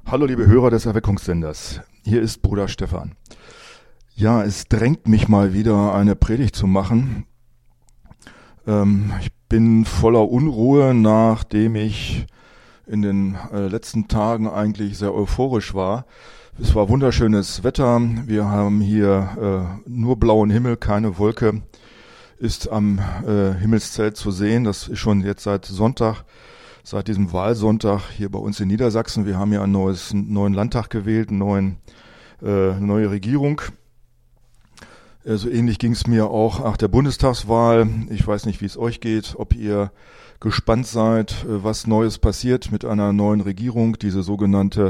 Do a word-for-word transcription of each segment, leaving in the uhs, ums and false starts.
Hallo liebe Hörer des Erweckungssenders, hier ist Bruder Stefan. Ja, es drängt mich mal wieder eine Predigt zu machen. Ähm, ich bin voller Unruhe, nachdem ich in den äh, letzten Tagen eigentlich sehr euphorisch war. Es war wunderschönes Wetter, wir haben hier äh, nur blauen Himmel, keine Wolke ist am äh, Himmelszelt zu sehen. Das ist schon jetzt seit Sonntag, seit diesem Wahlsonntag hier bei uns in Niedersachsen. Wir haben ja einen neues, einen neuen Landtag gewählt, einen neuen, äh, eine neue Regierung. Äh, so ähnlich ging es mir auch nach der Bundestagswahl. Ich weiß nicht, wie es euch geht, ob ihr gespannt seid, äh, was Neues passiert mit einer neuen Regierung. Diese sogenannte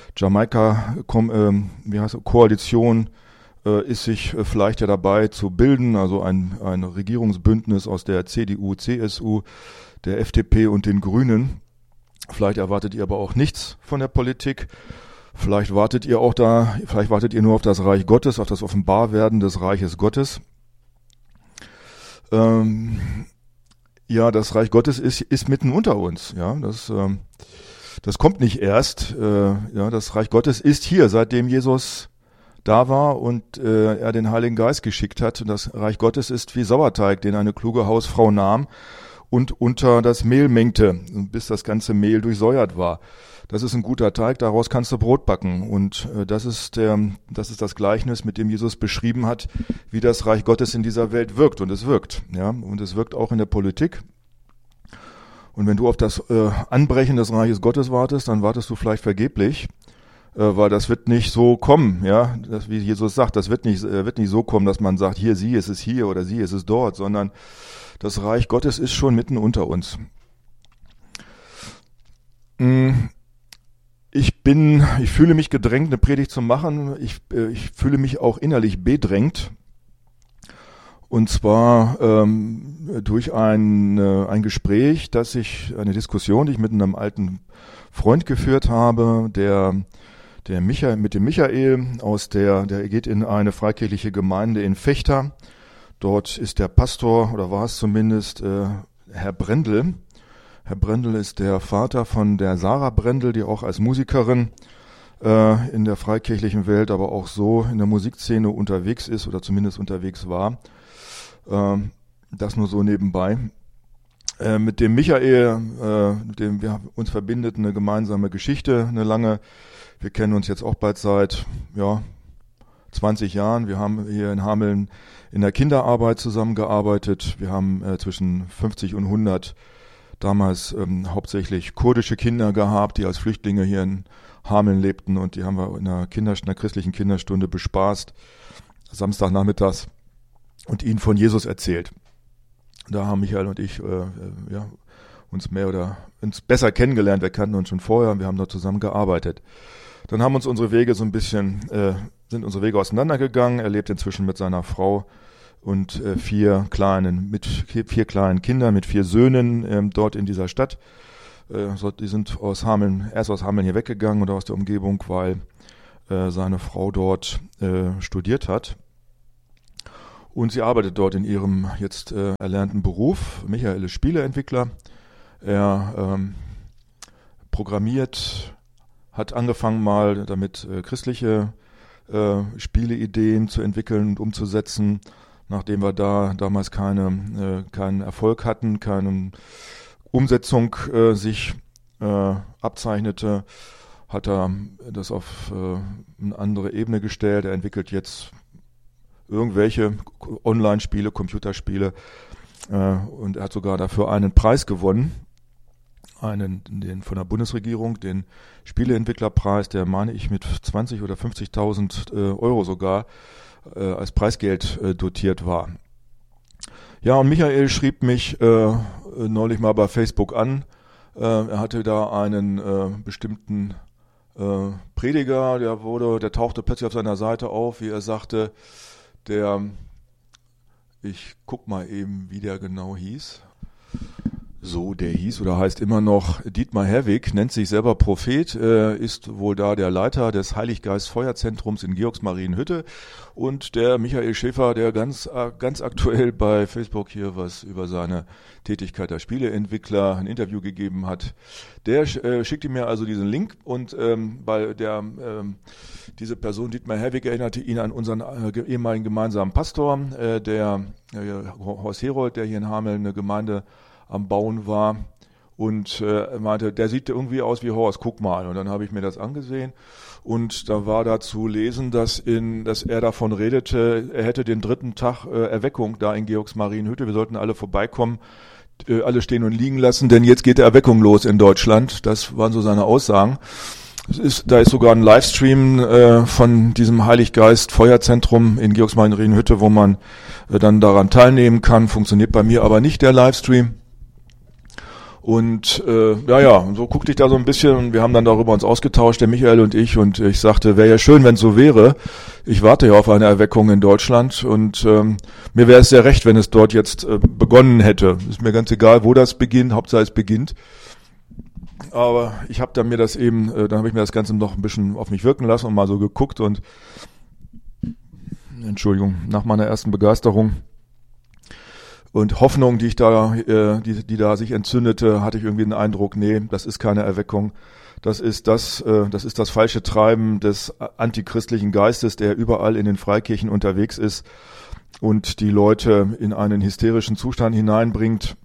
Jamaika-Koalition äh, ist sich äh, vielleicht ja dabei zu bilden, also ein, ein Regierungsbündnis aus der C D U, C S U, der F D P und den Grünen. Vielleicht erwartet ihr aber auch nichts von der Politik. Vielleicht wartet ihr auch da, vielleicht wartet ihr nur auf das Reich Gottes, auf das Offenbarwerden des Reiches Gottes. Ähm, ja, das Reich Gottes ist, ist mitten unter uns. Ja, das, ähm, das kommt nicht erst. Äh, ja, das Reich Gottes ist hier, seitdem Jesus da war und äh, er den Heiligen Geist geschickt hat. Und das Reich Gottes ist wie Sauerteig, den eine kluge Hausfrau nahm und unter das Mehl mengte, bis das ganze Mehl durchsäuert war. Das ist ein guter Teig, daraus kannst du Brot backen. Und äh, das ist der, das ist das Gleichnis, mit dem Jesus beschrieben hat, wie das Reich Gottes in dieser Welt wirkt. Und es wirkt, ja, und es wirkt auch in der Politik. Und wenn du auf das äh, Anbrechen des Reiches Gottes wartest, dann wartest du vielleicht vergeblich, äh, weil das wird nicht so kommen, ja, das, wie Jesus sagt, das wird nicht, äh, wird nicht so kommen, dass man sagt, hier, sie, es ist hier oder sie, es ist dort, sondern das Reich Gottes ist schon mitten unter uns. Ich bin, ich fühle mich gedrängt, eine Predigt zu machen. Ich, ich fühle mich auch innerlich bedrängt. Und zwar ähm, durch ein, äh, ein Gespräch, das ich, eine Diskussion, die ich mit einem alten Freund geführt habe, der, der Michael, mit dem Michael aus der, der geht in eine freikirchliche Gemeinde in Vechta. Dort ist der Pastor, oder war es zumindest, äh, Herr Brendel. Herr Brendel ist der Vater von der Sarah Brendel, die auch als Musikerin äh, in der freikirchlichen Welt, aber auch so in der Musikszene unterwegs ist oder zumindest unterwegs war. Äh, das nur so nebenbei. Äh, mit dem Michael, äh, mit dem wir uns verbindet eine gemeinsame Geschichte, eine lange. Wir kennen uns jetzt auch bald seit, ja, zwanzig Jahren. Wir haben hier in Hameln in der Kinderarbeit zusammengearbeitet. Wir haben äh, zwischen fünfzig und hundert damals ähm, hauptsächlich kurdische Kinder gehabt, die als Flüchtlinge hier in Hameln lebten, und die haben wir in einer, Kinder, in einer christlichen Kinderstunde bespaßt, Samstagnachmittags, und ihnen von Jesus erzählt. Da haben Michael und ich äh, ja, uns mehr oder uns besser kennengelernt. Wir kannten uns schon vorher, wir haben dort zusammen gearbeitet. Dann haben uns unsere Wege so ein bisschen, äh, sind unsere Wege auseinandergegangen. Er lebt inzwischen mit seiner Frau und äh, vier kleinen, mit vier, vier kleinen Kindern, mit vier Söhnen ähm, dort in dieser Stadt. Äh, so, die sind aus Hameln, erst aus Hameln hier weggegangen oder aus der Umgebung, weil äh, seine Frau dort äh, studiert hat. Und sie arbeitet dort in ihrem jetzt äh, erlernten Beruf. Michael ist Spieleentwickler. Er ähm, programmiert, hat angefangen mal damit äh, christliche äh, Spieleideen zu entwickeln und umzusetzen. Nachdem wir da damals keine, äh, keinen Erfolg hatten, keine Umsetzung äh, sich äh, abzeichnete, hat er das auf äh, eine andere Ebene gestellt. Er entwickelt jetzt irgendwelche Online-Spiele, Computerspiele, äh, und er hat sogar dafür einen Preis gewonnen, einen den von der Bundesregierung, den Spieleentwicklerpreis, der, meine ich, mit zwanzig oder fünfzigtausend äh, Euro sogar äh, als Preisgeld äh, dotiert war. Ja, und Michael schrieb mich äh, neulich mal bei Facebook an. Äh, er hatte da einen äh, bestimmten äh, Prediger, der wurde, der tauchte plötzlich auf seiner Seite auf, wie er sagte, der, ich guck mal eben, wie der genau hieß. So, der hieß oder heißt immer noch Dietmar Herwig, nennt sich selber Prophet, äh, ist wohl da der Leiter des Heiliggeist-Feuerzentrums in Georgsmarienhütte und der Michael Schäfer, der ganz ganz aktuell bei Facebook hier was über seine Tätigkeit als Spieleentwickler ein Interview gegeben hat. Der äh, schickte mir also diesen Link und ähm, bei der ähm, diese Person Dietmar Herwig erinnerte ihn an unseren äh, ehemaligen gemeinsamen Pastor, äh, der äh, Horst Herold, der hier in Hameln eine Gemeinde am Bauen war und äh, meinte, der sieht irgendwie aus wie Horst, guck mal. Und dann habe ich mir das angesehen und da war da zu lesen, dass, in, dass er davon redete, er hätte den dritten Tag äh, Erweckung da in Georgsmarienhütte, wir sollten alle vorbeikommen, äh, alle stehen und liegen lassen, denn jetzt geht die Erweckung los in Deutschland. Das waren so seine Aussagen. Es ist, da ist sogar ein Livestream äh, von diesem Heiliggeist-Feuerzentrum in Georgsmarienhütte, wo man äh, dann daran teilnehmen kann. Funktioniert bei mir aber nicht der Livestream. Und äh, ja, ja, und so guckte ich da so ein bisschen und wir haben dann darüber uns ausgetauscht, der Michael und ich, und ich sagte, wäre ja schön, wenn es so wäre. Ich warte ja auf eine Erweckung in Deutschland und ähm, mir wäre es sehr recht, wenn es dort jetzt äh, begonnen hätte. Ist mir ganz egal, wo das beginnt, Hauptsache es beginnt. Aber ich habe dann mir das eben, äh, dann habe ich mir das Ganze noch ein bisschen auf mich wirken lassen und mal so geguckt und Entschuldigung, nach meiner ersten Begeisterung und Hoffnung, die ich da, äh, die, die da sich entzündete, hatte ich irgendwie den Eindruck, nee, das ist keine Erweckung. Das ist das, äh, das ist das falsche Treiben des antichristlichen Geistes, der überall in den Freikirchen unterwegs ist und die Leute in einen hysterischen Zustand hineinbringt.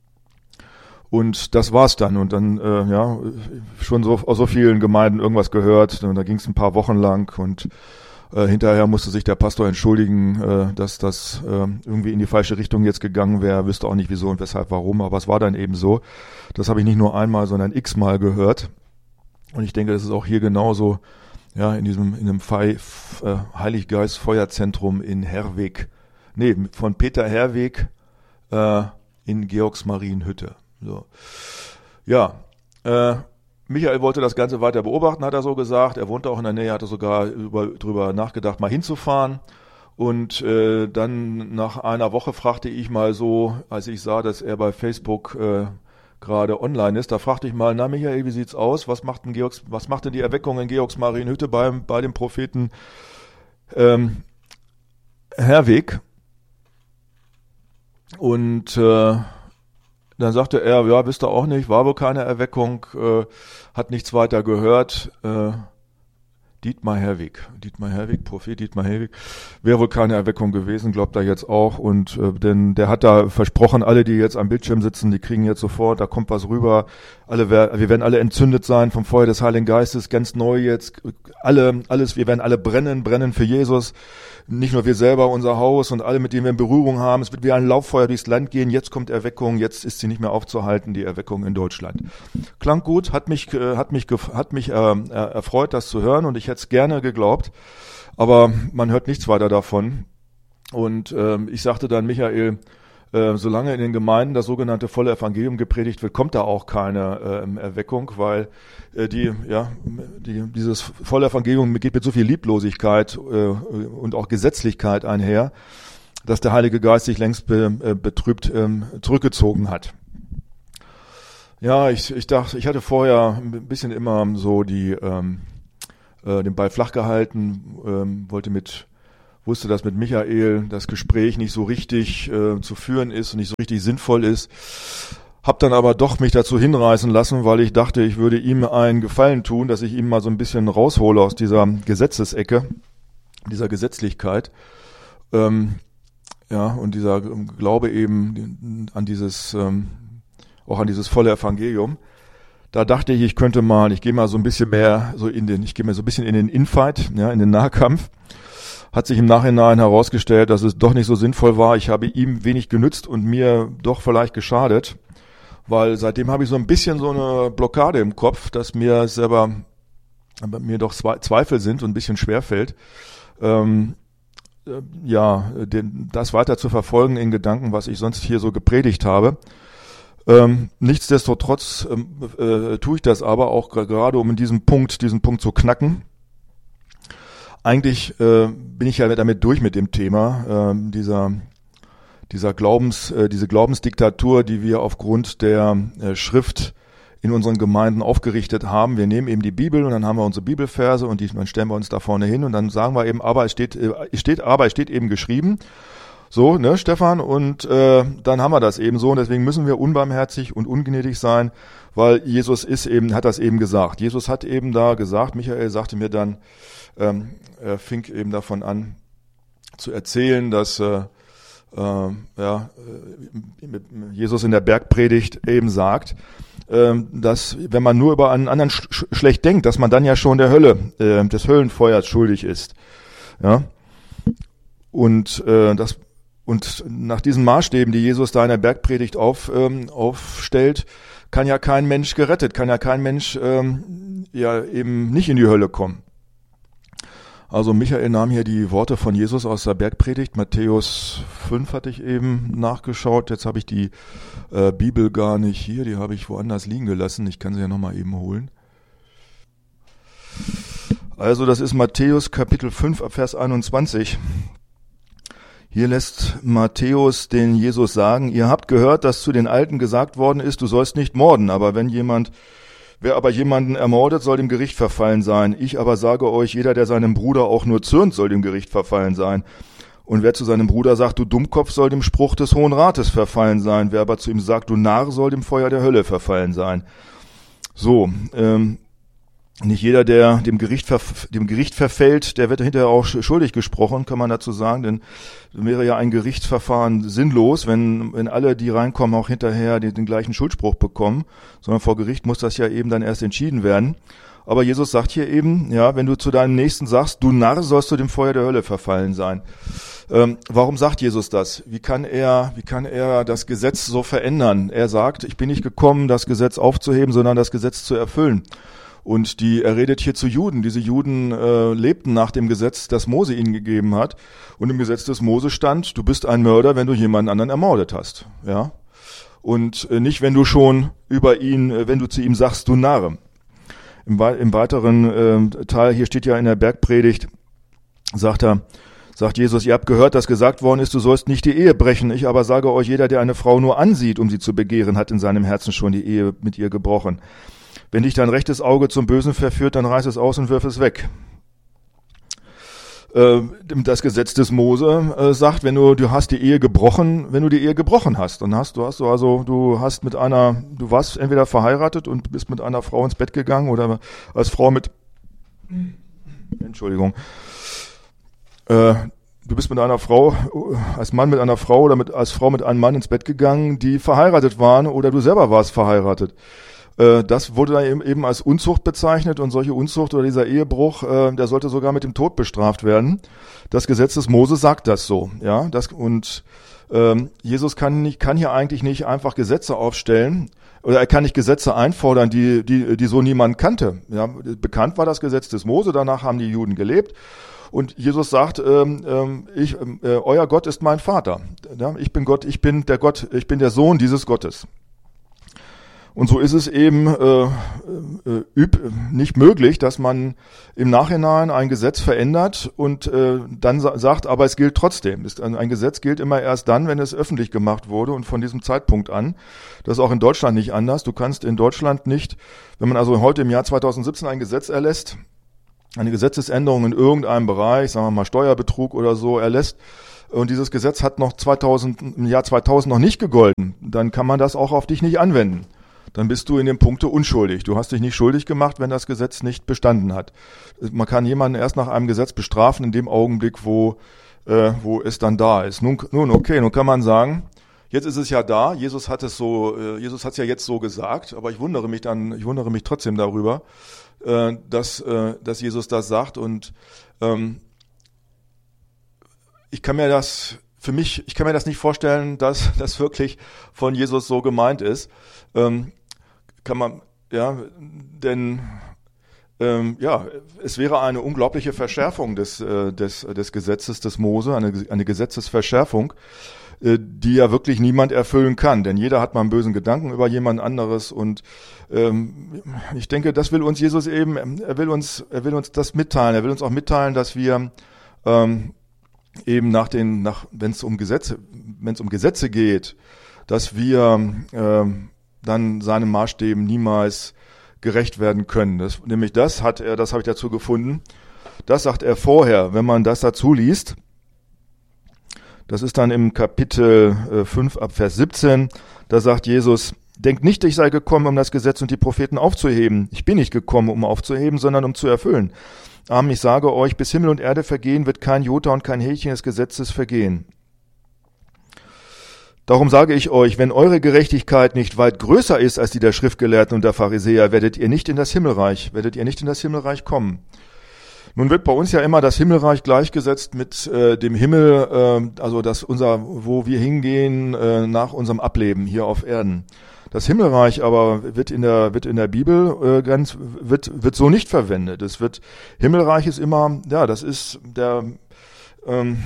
Und das war's dann. Und dann, äh, ja, schon so aus so vielen Gemeinden irgendwas gehört. Und da ging es ein paar Wochen lang und Äh, hinterher musste sich der Pastor entschuldigen, äh, dass das äh, irgendwie in die falsche Richtung jetzt gegangen wäre. Wüsste auch nicht wieso und weshalb, warum, aber es war dann eben so. Das habe ich nicht nur einmal, sondern x-mal gehört. Und ich denke, das ist auch hier genauso, ja, in diesem, in dem Fei, äh, Heiliggeist-Feuerzentrum in Herweg. Nee, von Peter Herweg äh, in Georgsmarienhütte. So. Ja, äh, Michael wollte das Ganze weiter beobachten, hat er so gesagt. Er wohnte auch in der Nähe, hatte sogar über, drüber nachgedacht, mal hinzufahren. Und äh, dann nach einer Woche fragte ich mal so, als ich sah, dass er bei Facebook äh, gerade online ist, da fragte ich mal, na Michael, wie sieht's aus? Was macht denn, Georgs, was macht denn die Erweckung in Georgsmarienhütte beim, bei dem Propheten ähm, Herweg? Und äh, dann sagte er, ja, wisst ihr auch nicht, war wohl keine Erweckung, äh, hat nichts weiter gehört. Äh, Dietmar Herwig, Dietmar Herwig, Prophet Dietmar Herwig, wäre wohl keine Erweckung gewesen, glaubt er jetzt auch. Und äh, denn der hat da versprochen, alle, die jetzt am Bildschirm sitzen, die kriegen jetzt sofort, da kommt was rüber. Alle, wir werden alle entzündet sein vom Feuer des Heiligen Geistes, ganz neu jetzt. Alle, alles, wir werden alle brennen, brennen für Jesus. Nicht nur wir selber, unser Haus und alle, mit denen wir in Berührung haben. Es wird wie ein Lauffeuer durchs Land gehen. Jetzt kommt Erweckung. Jetzt ist sie nicht mehr aufzuhalten, die Erweckung in Deutschland. Klang gut, hat mich, äh, hat mich, hat mich äh, erfreut, das zu hören. Und ich hätte es gerne geglaubt. Aber man hört nichts weiter davon. Und äh, ich sagte dann, Michael, äh, solange in den Gemeinden das sogenannte volle Evangelium gepredigt wird, kommt da auch keine äh, Erweckung, weil äh, die, ja, die, dieses volle Evangelium geht mit so viel Lieblosigkeit äh, und auch Gesetzlichkeit einher, dass der Heilige Geist sich längst be, äh, betrübt ähm, zurückgezogen hat. Ja, ich, ich dachte, ich hatte vorher ein bisschen immer so die ähm, äh, den Ball flach gehalten, ähm, wollte mit wusste, dass mit Michael das Gespräch nicht so richtig äh, zu führen ist und nicht so richtig sinnvoll ist. Hab dann aber doch mich dazu hinreißen lassen, weil ich dachte, ich würde ihm einen Gefallen tun, dass ich ihm mal so ein bisschen raushole aus dieser Gesetzesecke, dieser Gesetzlichkeit. Ähm, ja, und dieser Glaube eben an dieses, ähm, auch an dieses volle Evangelium. Da dachte ich, ich könnte mal, ich gehe mal so ein bisschen mehr so in den, ich gehe mal so ein bisschen in den Infight, ja, in den Nahkampf. Hat sich im Nachhinein herausgestellt, dass es doch nicht so sinnvoll war. Ich habe ihm wenig genützt und mir doch vielleicht geschadet, weil seitdem habe ich so ein bisschen so eine Blockade im Kopf, dass mir selber, mir doch Zweifel sind und ein bisschen schwerfällt, ähm, äh, ja, den, das weiter zu verfolgen in Gedanken, was ich sonst hier so gepredigt habe. Ähm, nichtsdestotrotz ähm, äh, tue ich das aber auch gerade, um in diesem Punkt, diesen Punkt zu knacken. Eigentlich äh, bin ich ja damit durch mit dem Thema, äh, dieser dieser Glaubens, äh, diese Glaubensdiktatur, die wir aufgrund der äh, Schrift in unseren Gemeinden aufgerichtet haben. Wir nehmen eben die Bibel und dann haben wir unsere Bibelverse und die, dann stellen wir uns da vorne hin und dann sagen wir eben, aber es steht, äh, es steht, aber es steht eben geschrieben. So, ne, Stefan, und äh, dann haben wir das eben so und deswegen müssen wir unbarmherzig und ungnädig sein, weil Jesus ist eben, hat das eben gesagt. Jesus hat eben da gesagt, Michael sagte mir dann, ähm, er fing eben davon an zu erzählen, dass äh, äh, ja, Jesus in der Bergpredigt eben sagt, äh, dass wenn man nur über einen anderen sch- schlecht denkt, dass man dann ja schon der Hölle, äh, des Höllenfeuers schuldig ist. Ja, und äh, das Und nach diesen Maßstäben, die Jesus da in der Bergpredigt auf, ähm, aufstellt, kann ja kein Mensch gerettet, kann ja kein Mensch ähm, ja eben nicht in die Hölle kommen. Also Michael nahm hier die Worte von Jesus aus der Bergpredigt, Matthäus fünf hatte ich eben nachgeschaut, jetzt habe ich die äh, Bibel gar nicht hier, die habe ich woanders liegen gelassen, ich kann sie ja nochmal eben holen. Also das ist Matthäus Kapitel fünf, Vers einundzwanzig. Hier lässt Matthäus den Jesus sagen, ihr habt gehört, dass zu den Alten gesagt worden ist, du sollst nicht morden, aber wenn jemand, wer aber jemanden ermordet, soll dem Gericht verfallen sein. Ich aber sage euch, jeder, der seinem Bruder auch nur zürnt, soll dem Gericht verfallen sein. Und wer zu seinem Bruder sagt, du Dummkopf, soll dem Spruch des Hohen Rates verfallen sein. Wer aber zu ihm sagt, du Narr, soll dem Feuer der Hölle verfallen sein. So, ähm, nicht jeder, der dem Gericht, verf- dem Gericht verfällt, der wird hinterher auch schuldig gesprochen, kann man dazu sagen, denn wäre ja ein Gerichtsverfahren sinnlos, wenn, wenn alle, die reinkommen, auch hinterher den, den gleichen Schuldspruch bekommen, sondern vor Gericht muss das ja eben dann erst entschieden werden. Aber Jesus sagt hier eben, ja, wenn du zu deinem Nächsten sagst, du Narr, sollst du dem Feuer der Hölle verfallen sein. Ähm, warum sagt Jesus das? Wie kann er, wie kann er das Gesetz so verändern? Er sagt, ich bin nicht gekommen, das Gesetz aufzuheben, sondern das Gesetz zu erfüllen. Und die, er redet hier zu Juden. Diese Juden äh, lebten nach dem Gesetz, das Mose ihnen gegeben hat. Und im Gesetz des Mose stand, du bist ein Mörder, wenn du jemanden anderen ermordet hast. Ja. Und äh, nicht, wenn du schon über ihn, äh, wenn du zu ihm sagst, du Narr. Im, im weiteren äh, Teil, hier steht ja in der Bergpredigt, sagt er, sagt Jesus, ihr habt gehört, dass gesagt worden ist, du sollst nicht die Ehe brechen. Ich aber sage euch, jeder, der eine Frau nur ansieht, um sie zu begehren, hat in seinem Herzen schon die Ehe mit ihr gebrochen. Wenn dich dein rechtes Auge zum Bösen verführt, dann reiß es aus und wirf es weg. Äh, das Gesetz des Mose äh, sagt, wenn du, du hast die Ehe gebrochen, wenn du die Ehe gebrochen hast, dann hast du hast du also, du hast mit einer, du warst entweder verheiratet und bist mit einer Frau ins Bett gegangen oder als Frau mit, Entschuldigung, äh, du bist mit einer Frau, als Mann mit einer Frau oder mit, als Frau mit einem Mann ins Bett gegangen, die verheiratet waren oder du selber warst verheiratet. Das wurde dann eben als Unzucht bezeichnet und solche Unzucht oder dieser Ehebruch, der sollte sogar mit dem Tod bestraft werden. Das Gesetz des Mose sagt das so, ja. Das, und ähm, Jesus kann nicht, kann hier eigentlich nicht einfach Gesetze aufstellen oder er kann nicht Gesetze einfordern, die die die so niemand kannte. Ja, bekannt war das Gesetz des Mose, danach haben die Juden gelebt. Und Jesus sagt, ähm, ähm, ich, äh, euer Gott ist mein Vater. Ja, ich bin Gott, ich bin der Gott, ich bin der Sohn dieses Gottes. Und so ist es eben äh, äh, üb, nicht möglich, dass man im Nachhinein ein Gesetz verändert und äh, dann sa- sagt, aber es gilt trotzdem. Ist ein, ein Gesetz gilt immer erst dann, wenn es öffentlich gemacht wurde und von diesem Zeitpunkt an. Das ist auch in Deutschland nicht anders. Du kannst in Deutschland nicht, wenn man also heute im Jahr zweitausendsiebzehn ein Gesetz erlässt, eine Gesetzesänderung in irgendeinem Bereich, sagen wir mal Steuerbetrug oder so, erlässt, und dieses Gesetz hat noch zweitausend, im Jahr zweitausend noch nicht gegolten, dann kann man das auch auf dich nicht anwenden. Dann bist du in dem Punkte unschuldig. Du hast dich nicht schuldig gemacht, wenn das Gesetz nicht bestanden hat. Man kann jemanden erst nach einem Gesetz bestrafen in dem Augenblick, wo äh, wo es dann da ist. Nun, nun okay, nun kann man sagen, jetzt ist es ja da. Jesus hat es so, äh, Jesus hat es ja jetzt so gesagt. Aber ich wundere mich dann, ich wundere mich trotzdem darüber, äh, dass äh, dass Jesus das sagt. Und ähm, ich kann mir das für mich, ich kann mir das nicht vorstellen, dass das wirklich von Jesus so gemeint ist. Ähm, kann man, ja, denn ähm, ja, es wäre eine unglaubliche Verschärfung des äh, des des Gesetzes des Mose, eine eine Gesetzesverschärfung, äh, die ja wirklich niemand erfüllen kann, denn jeder hat mal einen bösen Gedanken über jemand anderes und ähm, ich denke, das will uns Jesus eben, er will uns, er will uns das mitteilen, er will uns auch mitteilen, dass wir ähm, eben nach den, nach, wenn es um Gesetze, wenn es um Gesetze geht, dass wir äh, dann seinen Maßstäben niemals gerecht werden können. Das, nämlich das hat er, das habe ich dazu gefunden. Das sagt er vorher, wenn man das dazu liest. Das ist dann im Kapitel äh, fünf ab Vers siebzehn. Da sagt Jesus: Denkt nicht, ich sei gekommen, um das Gesetz und die Propheten aufzuheben. Ich bin nicht gekommen, um aufzuheben, sondern um zu erfüllen. Amen, ich sage euch, bis Himmel und Erde vergehen, wird kein Jota und kein Häkchen des Gesetzes vergehen. Darum sage ich euch, wenn eure Gerechtigkeit nicht weit größer ist als die der Schriftgelehrten und der Pharisäer, werdet ihr nicht in das Himmelreich, werdet ihr nicht in das Himmelreich kommen. Nun wird bei uns ja immer das Himmelreich gleichgesetzt mit äh, dem Himmel, äh, also das unser, wo wir hingehen äh, nach unserem Ableben hier auf Erden. Das Himmelreich aber wird in der wird in der Bibel äh, ganz wird wird so nicht verwendet. Es wird Himmelreich ist immer, ja, das ist der ähm,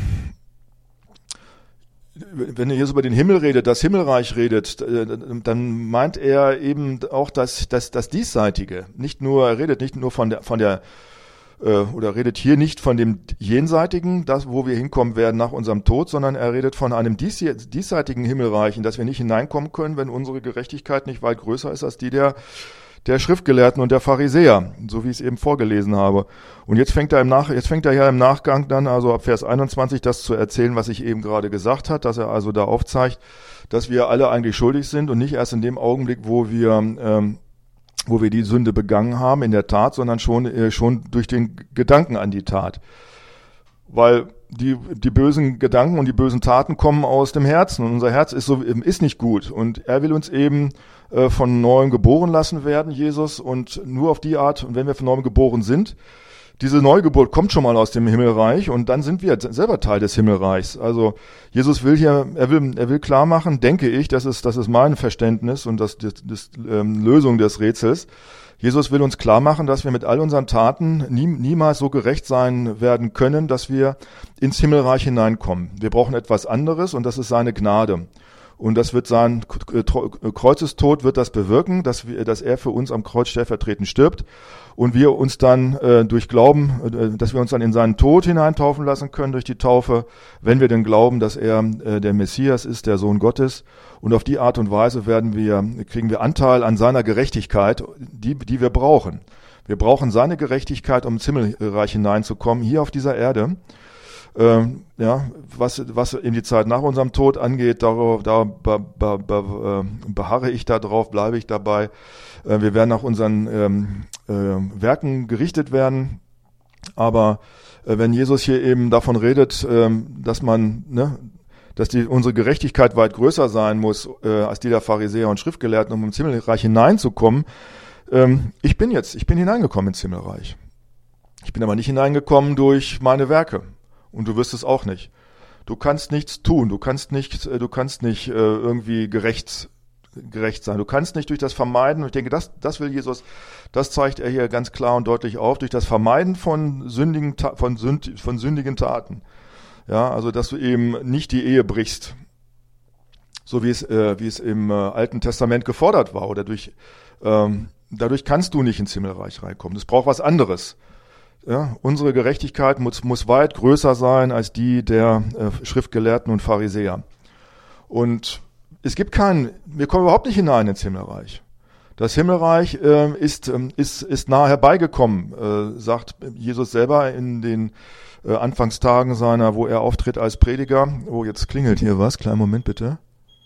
wenn Jesus über den Himmel redet, das Himmelreich redet, dann meint er eben auch das, das, das Diesseitige. Nicht nur, er redet nicht nur von der, von der, oder redet hier nicht von dem Jenseitigen, das, wo wir hinkommen werden nach unserem Tod, sondern er redet von einem diesseitigen Himmelreich, in das wir nicht hineinkommen können, wenn unsere Gerechtigkeit nicht weit größer ist als die der der Schriftgelehrten und der Pharisäer, so wie ich es eben vorgelesen habe. Und jetzt fängt er im Nach, jetzt fängt er ja im Nachgang dann, also ab Vers einundzwanzig, das zu erzählen, was ich eben gerade gesagt hat, dass er also da aufzeigt, dass wir alle eigentlich schuldig sind und nicht erst in dem Augenblick, wo wir, ähm, wo wir die Sünde begangen haben in der Tat, sondern schon, äh, schon durch den Gedanken an die Tat. Weil die, die bösen Gedanken und die bösen Taten kommen aus dem Herzen und unser Herz ist so, ist nicht gut und er will uns eben äh, von neuem geboren lassen werden, Jesus, und nur auf die Art, und wenn wir von neuem geboren sind, diese Neugeburt kommt schon mal aus dem Himmelreich und dann sind wir selber Teil des Himmelreichs. Also Jesus will hier, er will, er will klar machen, denke ich, das ist, das ist mein Verständnis und das, das, das ähm, Lösung des Rätsels. Jesus will uns klar machen, dass wir mit all unseren Taten nie, niemals so gerecht sein werden können, dass wir ins Himmelreich hineinkommen. Wir brauchen etwas anderes und das ist seine Gnade. Und das wird sein Kreuzestod wird das bewirken, dass wir, dass er für uns am Kreuz stellvertretend stirbt und wir uns dann äh, durch Glauben, äh, dass wir uns dann in seinen Tod hineintaufen lassen können durch die Taufe, wenn wir denn glauben, dass er äh, der Messias ist, der Sohn Gottes. Und auf die Art und Weise werden wir, kriegen wir Anteil an seiner Gerechtigkeit, die, die wir brauchen. Wir brauchen seine Gerechtigkeit, um ins Himmelreich hineinzukommen, hier auf dieser Erde. Ähm, ja, was, was in die Zeit nach unserem Tod angeht, da, da be, be, be, beharre ich da drauf, bleibe ich dabei. Äh, wir werden nach unseren ähm, äh, Werken gerichtet werden. Aber äh, wenn Jesus hier eben davon redet, äh, dass man, ne, dass die, unsere Gerechtigkeit weit größer sein muss äh, als die der Pharisäer und Schriftgelehrten, um ins Himmelreich hineinzukommen. Ähm, ich bin jetzt, ich bin hineingekommen ins Himmelreich. Ich bin aber nicht hineingekommen durch meine Werke. Und du wirst es auch nicht. Du kannst nichts tun. Du kannst nicht, du kannst nicht äh, irgendwie gerecht, gerecht sein. Du kannst nicht durch das Vermeiden, und ich denke, das, das will Jesus, das zeigt er hier ganz klar und deutlich auf, durch das Vermeiden von sündigen, von, Sünd, von sündigen Taten. Ja, also, dass du eben nicht die Ehe brichst. So wie es, äh, wie es im äh, Alten Testament gefordert war. Oder durch, ähm, dadurch kannst du nicht ins Himmelreich reinkommen. Das braucht was anderes. Ja, unsere Gerechtigkeit muss, muss weit größer sein als die der äh, Schriftgelehrten und Pharisäer. Und es gibt keinen, wir kommen überhaupt nicht hinein ins Himmelreich. Das Himmelreich äh, ist, ähm, ist, ist nahe herbeigekommen, äh, sagt Jesus selber in den äh, Anfangstagen seiner, wo er auftritt als Prediger. Oh, jetzt klingelt hier was. Kleinen Moment bitte.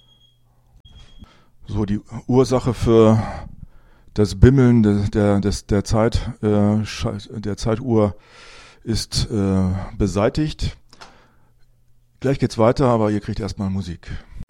So, die Ursache für das Bimmeln der, der, des, der, Zeit, äh, der Zeituhr ist äh, beseitigt. Gleich geht's weiter, aber ihr kriegt erstmal Musik.